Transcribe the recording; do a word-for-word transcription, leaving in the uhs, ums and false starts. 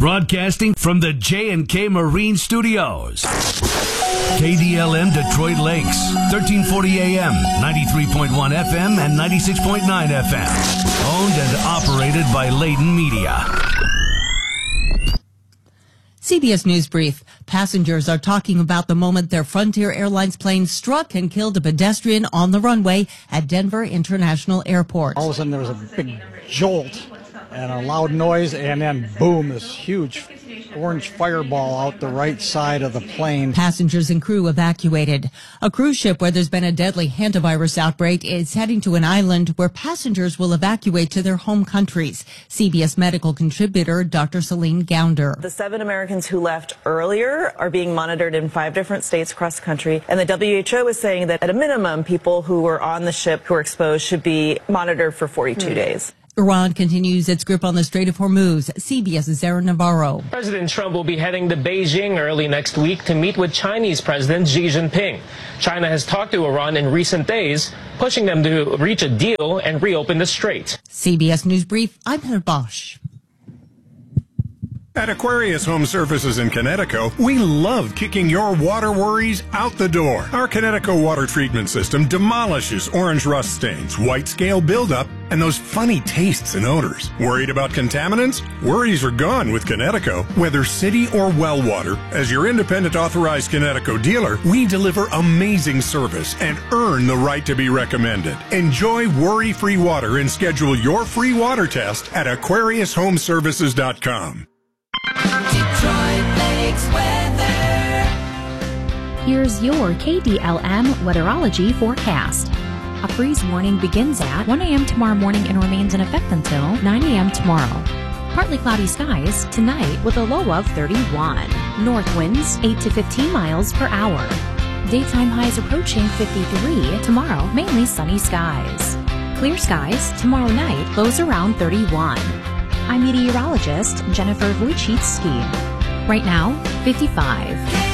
Broadcasting from the J and K Marine Studios. K D L M Detroit Lakes, thirteen forty A M, ninety-three point one F M, and ninety-six point nine F M. Owned and operated by Layton Media. C B S News Brief. Passengers are talking about the moment their Frontier Airlines plane struck and killed a pedestrian on the runway at Denver International Airport. All of a sudden there was a big jolt and a loud noise, and then boom, this huge orange fireball out the right side of the plane. Passengers and crew evacuated. A cruise ship where there's been a deadly hantavirus outbreak is heading to an island where passengers will evacuate to their home countries. C B S medical contributor Doctor Celine Gounder. The seven Americans who left earlier are being monitored in five different states across the country, and the W H O is saying that at a minimum, people who were on the ship who were exposed should be monitored for forty-two mm. days. Iran continues its grip on the Strait of Hormuz. C B S's Zara Navarro. President Trump will be heading to Beijing early next week to meet with Chinese President Xi Jinping. China has talked to Iran in recent days, pushing them to reach a deal and reopen the strait. C B S News Brief, I'm Heather Bosch. At Aquarius Home Services in Connecticut, we love kicking your water worries out the door. Our Connecticut water treatment system demolishes orange rust stains, white scale buildup, and those funny tastes and odors. Worried about contaminants? Worries are gone with Connecticut. Whether city or well water, as your independent authorized Connecticut dealer, we deliver amazing service and earn the right to be recommended. Enjoy worry-free water and schedule your free water test at aquarius home services dot com. Detroit Lakes weather. Here's your K D L M weatherology forecast. A freeze warning begins at one A M tomorrow morning and remains in effect until nine A M tomorrow. Partly cloudy skies tonight with a low of thirty-one. North winds eight to fifteen miles per hour. Daytime highs approaching fifty-three. Tomorrow, mainly sunny skies. Clear skies tomorrow night, lows around thirty-one. I'm meteorologist Jennifer Wojcicki. Right now, fifty-five.